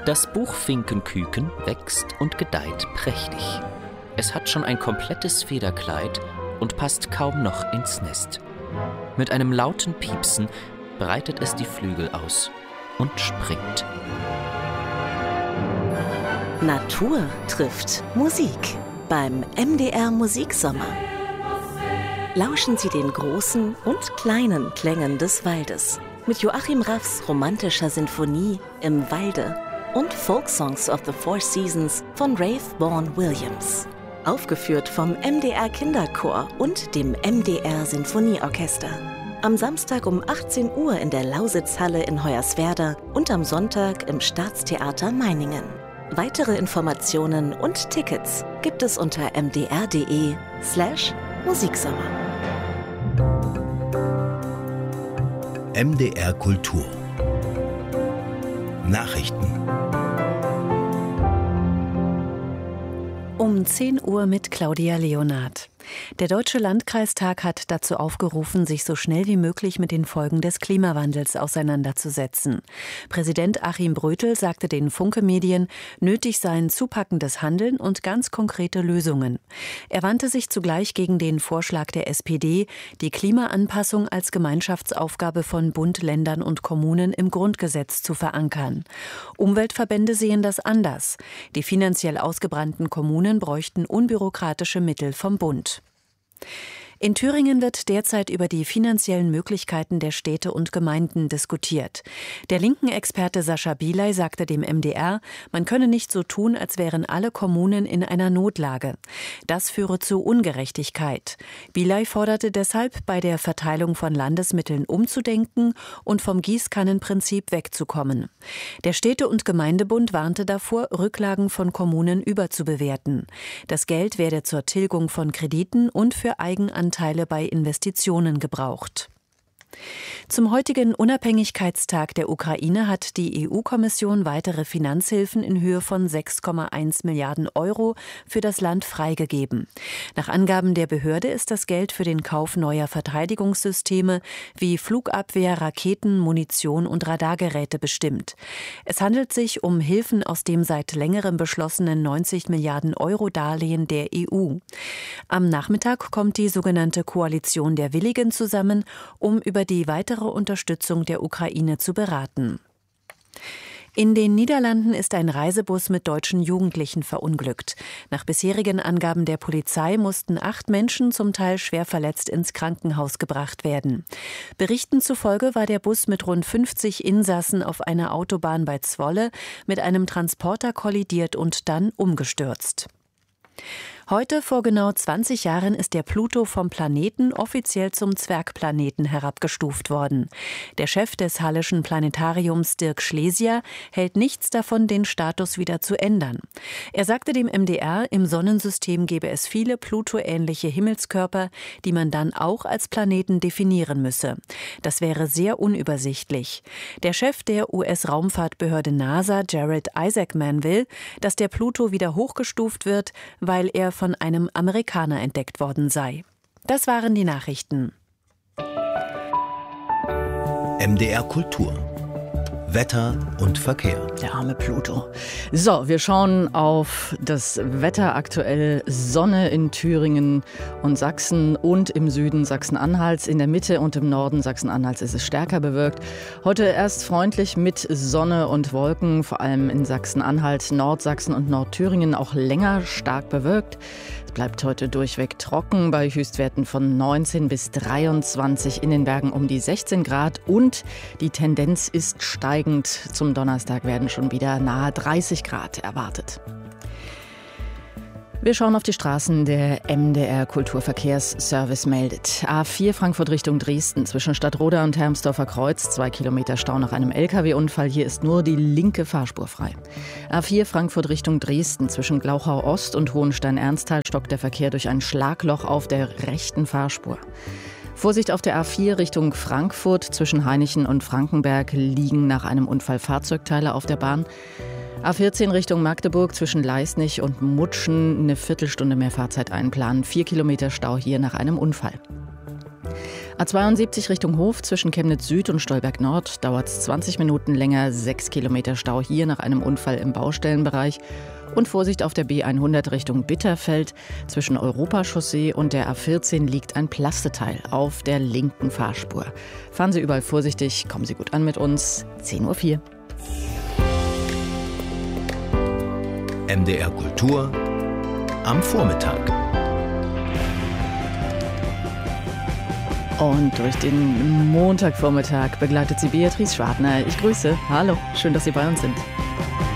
Das Buchfinkenküken wächst und gedeiht prächtig. Es hat schon ein komplettes Federkleid und passt kaum noch ins Nest. Mit einem lauten Piepsen breitet es die Flügel aus und springt. Natur trifft Musik beim MDR Musiksommer. Lauschen Sie den großen und kleinen Klängen des Waldes mit Joachim Raffs romantischer Sinfonie Im Walde und Folksongs of the Four Seasons von Rafe Vaughan Williams. Aufgeführt vom MDR Kinderchor und dem MDR Sinfonieorchester. Am Samstag um 18 Uhr in der Lausitzhalle in Hoyerswerda und am Sonntag im Staatstheater Meiningen. Weitere Informationen und Tickets gibt es unter mdr.de/Musiksommer. MDR Kultur Nachrichten. Um 10 Uhr mit Claudia Leonard. Der Deutsche Landkreistag hat dazu aufgerufen, sich so schnell wie möglich mit den Folgen des Klimawandels auseinanderzusetzen. Präsident Achim Brötel sagte den Funke-Medien, nötig seien zupackendes Handeln und ganz konkrete Lösungen. Er wandte sich zugleich gegen den Vorschlag der SPD, die Klimaanpassung als Gemeinschaftsaufgabe von Bund, Ländern und Kommunen im Grundgesetz zu verankern. Umweltverbände sehen das anders. Die finanziell ausgebrannten Kommunen bräuchten unbürokratische Mittel vom Bund. In Thüringen wird derzeit über die finanziellen Möglichkeiten der Städte und Gemeinden diskutiert. Der linken Experte Sascha Bielay sagte dem MDR, man könne nicht so tun, als wären alle Kommunen in einer Notlage. Das führe zu Ungerechtigkeit. Bielay forderte deshalb, bei der Verteilung von Landesmitteln umzudenken und vom Gießkannenprinzip wegzukommen. Der Städte- und Gemeindebund warnte davor, Rücklagen von Kommunen überzubewerten. Das Geld werde zur Tilgung von Krediten und für Eigenanteile bei Investitionen gebraucht. Zum heutigen Unabhängigkeitstag der Ukraine hat die EU-Kommission weitere Finanzhilfen in Höhe von 6,1 Milliarden Euro für das Land freigegeben. Nach Angaben der Behörde ist das Geld für den Kauf neuer Verteidigungssysteme wie Flugabwehr, Raketen, Munition und Radargeräte bestimmt. Es handelt sich um Hilfen aus dem seit längerem beschlossenen 90 Milliarden Euro Darlehen der EU. Am Nachmittag kommt die sogenannte Koalition der Willigen zusammen, um über die weitere Unterstützung der Ukraine zu beraten. In den Niederlanden ist ein Reisebus mit deutschen Jugendlichen verunglückt. Nach bisherigen Angaben der Polizei mussten 8 Menschen zum Teil schwer verletzt ins Krankenhaus gebracht werden. Berichten zufolge war der Bus mit rund 50 Insassen auf einer Autobahn bei Zwolle mit einem Transporter kollidiert und dann umgestürzt. Heute, vor genau 20 Jahren, ist der Pluto vom Planeten offiziell zum Zwergplaneten herabgestuft worden. Der Chef des Halleschen Planetariums, Dirk Schlesier, hält nichts davon, den Status wieder zu ändern. Er sagte dem MDR, im Sonnensystem gebe es viele Pluto-ähnliche Himmelskörper, die man dann auch als Planeten definieren müsse. Das wäre sehr unübersichtlich. Der Chef der US-Raumfahrtbehörde NASA, Jared Isaacman, will, dass der Pluto wieder hochgestuft wird, weil er von einem Amerikaner entdeckt worden sei. Das waren die Nachrichten. MDR Kultur Wetter und Verkehr. Der arme Pluto. So, wir schauen auf das Wetter aktuell. Sonne in Thüringen und Sachsen und im Süden Sachsen-Anhalts. In der Mitte und im Norden Sachsen-Anhalts ist es stärker bewölkt. Heute erst freundlich mit Sonne und Wolken, vor allem in Sachsen-Anhalt, Nordsachsen und Nordthüringen auch länger stark bewölkt. Es bleibt heute durchweg trocken bei Höchstwerten von 19 bis 23, in den Bergen um die 16 Grad und die Tendenz ist steigend. Zum Donnerstag werden schon wieder nahe 30 Grad erwartet. Wir schauen auf die Straßen. Der MDR Kulturverkehrsservice meldet. A4 Frankfurt Richtung Dresden zwischen Stadtroda und Hermsdorfer Kreuz. 2 Kilometer Stau nach einem LKW-Unfall. Hier ist nur die linke Fahrspur frei. A4 Frankfurt Richtung Dresden zwischen Glauchau Ost und Hohenstein-Ernsthal stockt der Verkehr durch ein Schlagloch auf der rechten Fahrspur. Vorsicht auf der A4 Richtung Frankfurt. Zwischen Hainichen und Frankenberg liegen nach einem Unfall Fahrzeugteile auf der Bahn. A14 Richtung Magdeburg zwischen Leisnig und Mutschen eine Viertelstunde mehr Fahrzeit einplanen. 4 Kilometer Stau hier nach einem Unfall. A72 Richtung Hof zwischen Chemnitz Süd und Stolberg Nord dauert es 20 Minuten länger, 6 Kilometer Stau hier nach einem Unfall im Baustellenbereich. Und Vorsicht auf der B100 Richtung Bitterfeld. Zwischen Europachaussee und der A14 liegt ein Plasteteil auf der linken Fahrspur. Fahren Sie überall vorsichtig, kommen Sie gut an mit uns. 10:04 Uhr. MDR Kultur am Vormittag. Und durch den Montagvormittag begleitet sie Beatrice Schwartner. Ich grüße. Hallo, schön, dass Sie bei uns sind.